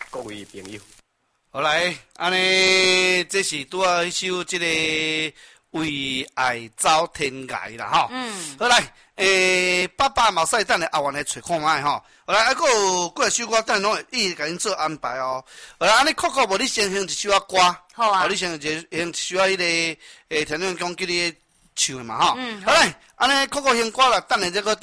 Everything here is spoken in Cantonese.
各位朋友。 好来，安尼这是拄啊迄首这个为爱走天涯啦吼。好来，爸爸嘛使等下后完来找看卖吼。好来，还佫有过一首歌，等下拢会一直甲恁做安排哦。好来，安尼Coco无你先哼一首歌。 好啊。 你先哼一首迄个听众讲叫你唱的嘛吼。好来，安尼Coco哼歌啦，等下再佫。